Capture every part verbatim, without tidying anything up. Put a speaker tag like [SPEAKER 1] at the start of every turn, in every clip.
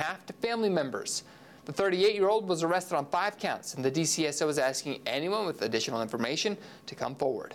[SPEAKER 1] half to family members. The thirty-eight-year-old was arrested on five counts, and the D C S O is asking anyone with additional information to come forward.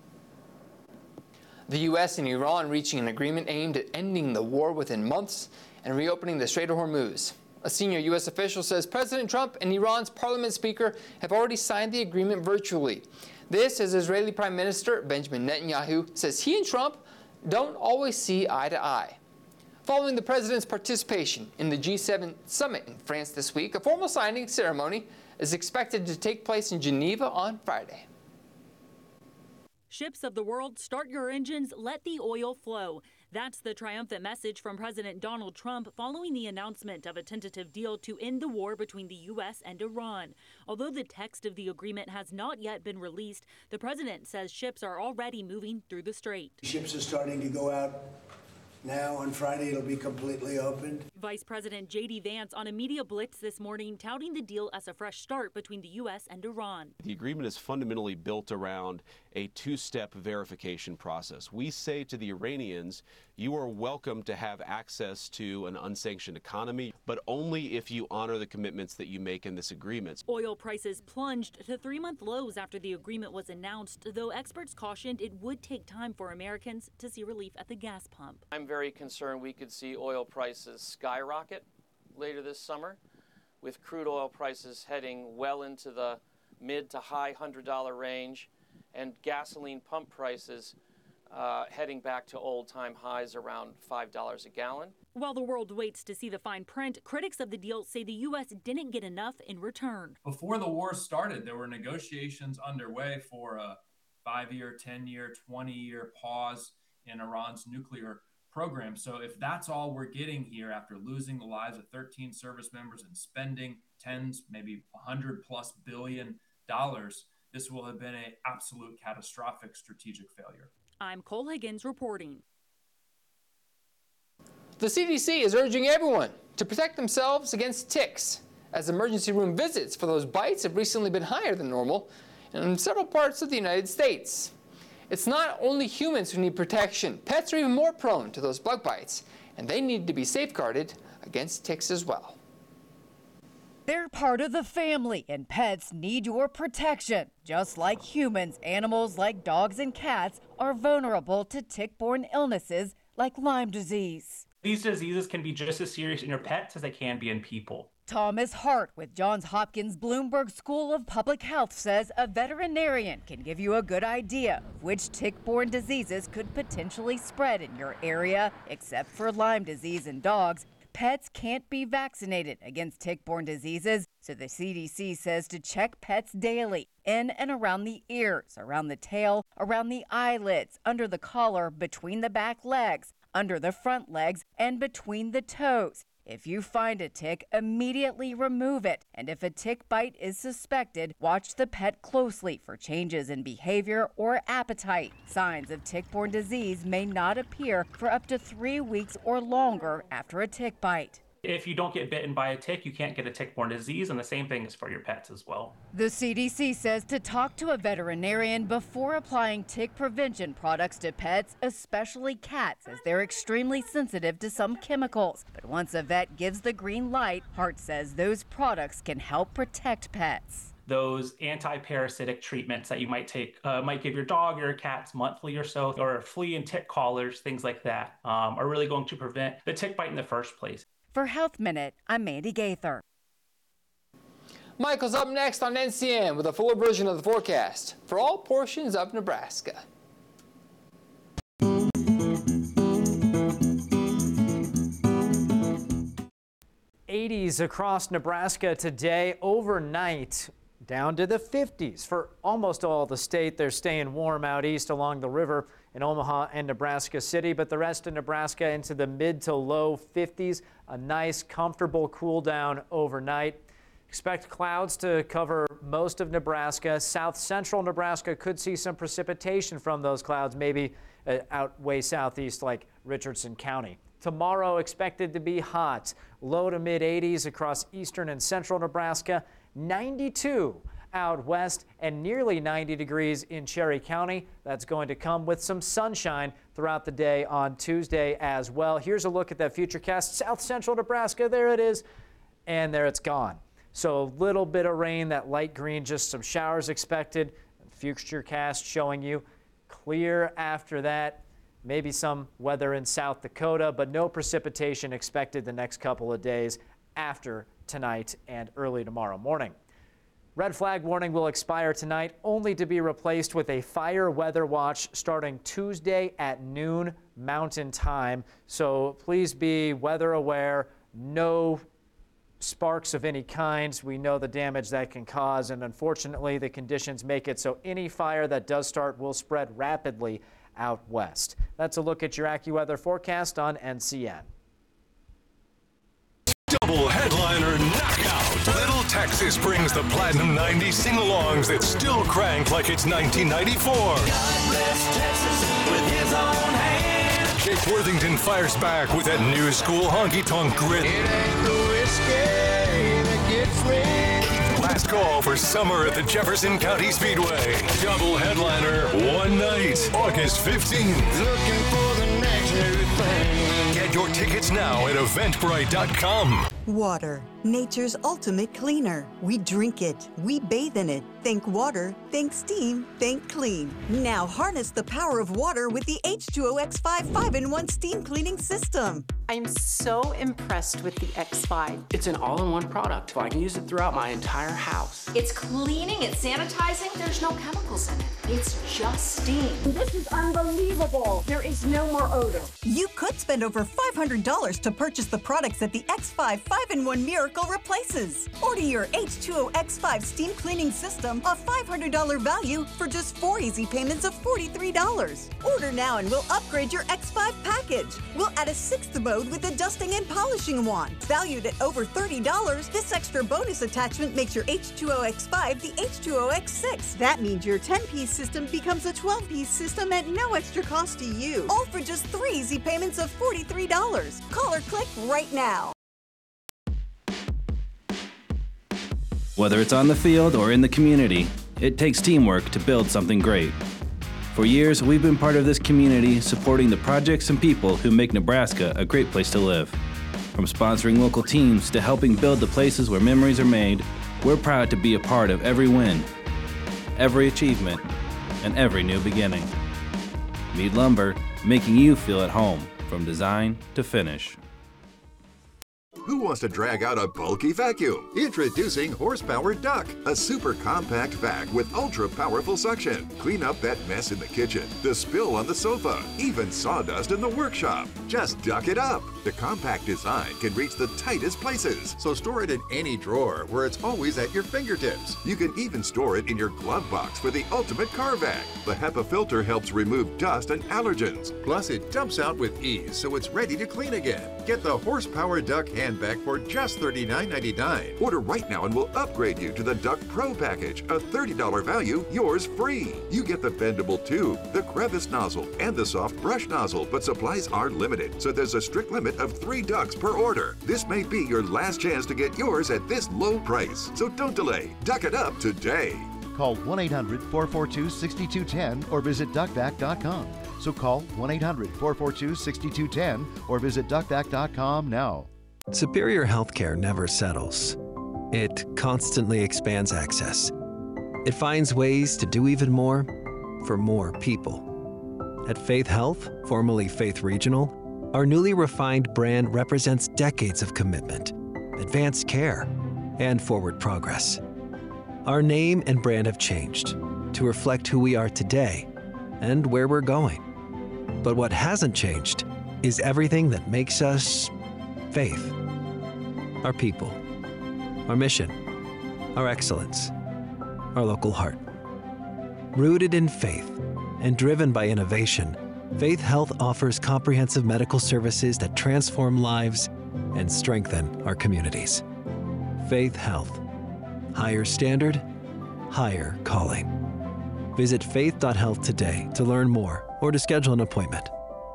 [SPEAKER 1] The U S and Iran reaching an agreement aimed at ending the war within months and reopening the Strait of Hormuz. A senior U S official says President Trump and Iran's parliament speaker have already signed the agreement virtually. This as Israeli Prime Minister Benjamin Netanyahu says he and Trump don't always see eye to eye. Following the president's participation in the G seven summit in France this week, a formal signing ceremony is expected to take place in Geneva on Friday.
[SPEAKER 2] Ships of the world, start your engines, let the oil flow. That's the triumphant message from President Donald Trump following the announcement of a tentative deal to end the war between the U S and Iran. Although the text of the agreement has not yet been released, the president says ships are already moving through the strait.
[SPEAKER 3] Ships are starting to go out now. On Friday, it'll be completely opened.
[SPEAKER 2] Vice President J D Vance on a media blitz this morning touting the deal as a fresh start between the U S and Iran.
[SPEAKER 4] The agreement is fundamentally built around a two-step verification process. We say to the Iranians, you are welcome to have access to an unsanctioned economy, but only if you honor the commitments that you make in this agreement.
[SPEAKER 2] Oil prices plunged to three-month lows after the agreement was announced, though experts cautioned it would take time for Americans to see relief at the gas pump.
[SPEAKER 5] I'm very concerned we could see oil prices skyrocket later this summer, with crude oil prices heading well into the mid to high one hundred dollar range and gasoline pump prices uh, heading back to old-time highs around five dollars a gallon.
[SPEAKER 2] While the world waits to see the fine print, critics of the deal say the U S didn't get enough in return.
[SPEAKER 6] Before the war started, there were negotiations underway for a five-year, ten-year, twenty-year pause in Iran's nuclear program. So if that's all we're getting here after losing the lives of thirteen service members and spending tens, maybe one hundred plus billion dollars, this will have been an absolute catastrophic strategic failure.
[SPEAKER 2] I'm Cole Higgins reporting.
[SPEAKER 1] The C D C is urging everyone to protect themselves against ticks, as emergency room visits for those bites have recently been higher than normal in several parts of the United States. It's not only humans who need protection. Pets are even more prone to those bug bites, and they need to be safeguarded against ticks as well.
[SPEAKER 7] They're part of the family, and pets need your protection. Just like humans, animals like dogs and cats are vulnerable to tick-borne illnesses like Lyme disease.
[SPEAKER 8] These diseases can be just as serious in your pets as they can be in people.
[SPEAKER 7] Thomas Hart with Johns Hopkins Bloomberg School of Public Health says a veterinarian can give you a good idea of which tick-borne diseases could potentially spread in your area. Except for Lyme disease in dogs, pets can't be vaccinated against tick-borne diseases, so the C D C says to check pets daily, in and around the ears, around the tail, around the eyelids, under the collar, between the back legs, under the front legs, and between the toes. If you find a tick, immediately remove it. And if a tick bite is suspected, watch the pet closely for changes in behavior or appetite. Signs of tick-borne disease may not appear for up to three weeks or longer after a tick bite.
[SPEAKER 8] If you don't get bitten by a tick, you can't get a tick-borne disease, and the same thing is for your pets as well.
[SPEAKER 7] The C D C says to talk to a veterinarian before applying tick prevention products to pets, especially cats, as they're extremely sensitive to some chemicals. But once a vet gives the green light, Hart says those products can help protect pets.
[SPEAKER 8] Those anti-parasitic treatments that you might take, uh, might give your dog or your cats monthly or so, or flea and tick collars, things like that, um, are really going to prevent the tick bite in the first place.
[SPEAKER 7] For Health Minute, I'm Mandy Gaither.
[SPEAKER 1] Michael's up next on N C N with a fuller version of the forecast for all portions of Nebraska.
[SPEAKER 9] eighties across Nebraska today, overnight down to the fifties for almost all the state. They're staying warm out east along the river in Omaha and Nebraska City, but the rest of Nebraska into the mid to low fifties. A nice, comfortable cool down overnight. Expect clouds to cover most of Nebraska. South central Nebraska could see some precipitation from those clouds, maybe uh, out way southeast like Richardson County. Tomorrow expected to be hot, low to mid eighties across eastern and central Nebraska, ninety-two out west and nearly ninety degrees in Cherry County. That's going to come with some sunshine throughout the day on Tuesday as well. Here's a look at that futurecast. South central Nebraska, there it is, and there it's gone. So a little bit of rain, that light green, just some showers expected. Futurecast showing you clear after that. Maybe some weather in South Dakota, but no precipitation expected the next couple of days after tonight and early tomorrow morning. Red flag warning will expire tonight, only to be replaced with a fire weather watch starting Tuesday at noon Mountain Time. So please be weather aware. No sparks of any kind. We know the damage that can cause, and unfortunately the conditions make it so any fire that does start will spread rapidly out west. That's a look at your AccuWeather forecast on N C N.
[SPEAKER 10] Double headliner knockout. Little Texas brings the Platinum ninety sing-alongs that still crank like it's nineteen ninety-four. God bless Texas with his own hand. Jake Worthington fires back with that new school honky-tonk grit. It ain't the whiskey that gets me. Last call for summer at the Jefferson County Speedway. Double headliner, one night, August fifteenth. Looking for the next new thing. Get your tickets now at eventbrite dot com.
[SPEAKER 11] Water, nature's ultimate cleaner. We drink it, we bathe in it. Think water, think steam, think clean. Now harness the power of water with the H two O X five five in one steam cleaning system.
[SPEAKER 12] I'm so impressed with the X five. It's an all-in-one product. I can use it throughout my entire house.
[SPEAKER 13] It's cleaning, it's sanitizing, there's no chemicals in it. It's just steam.
[SPEAKER 11] This is unbelievable. There is no more odor. You could spend over five hundred dollars to purchase the products that the X five five in one Miracle replaces. Order your H two O X five steam cleaning system, a five hundred dollars value, for just four easy payments of forty-three dollars. Order now and we'll upgrade your X five package. We'll add a sixth mode with a dusting and polishing wand. Valued at over thirty dollars, this extra bonus attachment makes your H two O X five the H two O X six. That means your ten-piece system becomes a twelve-piece system at no extra cost to you. All for just three easy payments of forty-three dollars. Call or click right now.
[SPEAKER 14] Whether it's on the field or in the community, it takes teamwork to build something great. For years, we've been part of this community, supporting the projects and people who make Nebraska a great place to live. From sponsoring local teams to helping build the places where memories are made, we're proud to be a part of every win, every achievement, and every new beginning. Mead Lumber, making you feel at home from design to finish.
[SPEAKER 15] Who wants to drag out a bulky vacuum? Introducing Horsepower Duck, a super compact vac with ultra powerful suction. Clean up that mess in the kitchen, the spill on the sofa, even sawdust in the workshop. Just duck it up. The compact design can reach the tightest places, so store it in any drawer where it's always at your fingertips. You can even store it in your glove box for the ultimate car vac. The HEPA filter helps remove dust and allergens. Plus, it dumps out with ease, so it's ready to clean again. Get the Horsepower Duck hand vac for just thirty-nine ninety-nine. Order right now and we'll upgrade you to the Duck Pro package, a thirty dollars value, yours free. You get the bendable tube, the crevice nozzle, and the soft brush nozzle, but supplies are limited, so there's a strict limit of three ducks per order. This may be your last chance to get yours at this low price, so don't delay. Duck it up today.
[SPEAKER 16] Call one eight hundred, four four two, six two one zero or visit duck vac dot com. So call one eight hundred, four four two, six two one zero or visit duck vac dot com now.
[SPEAKER 17] Superior Healthcare never settles. It constantly expands access. It finds ways to do even more for more people. At Faith Health, formerly Faith Regional, our newly refined brand represents decades of commitment, advanced care, and forward progress. Our name and brand have changed to reflect who we are today and where we're going. But what hasn't changed is everything that makes us Faith. Our people, our mission, our excellence, our local heart. Rooted in faith and driven by innovation, Faith Health offers comprehensive medical services that transform lives and strengthen our communities. Faith Health. Higher standard, higher calling. Visit faith dot health today to learn more or to schedule an appointment.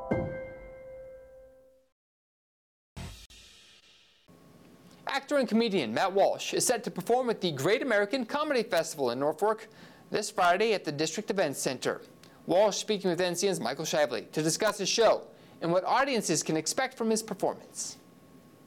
[SPEAKER 1] Actor and comedian Matt Walsh is set to perform at the Great American Comedy Festival in Norfolk this Friday at the District Events Center. Walsh speaking with N C N's Michael Shively to discuss his show and what audiences can expect from his performance.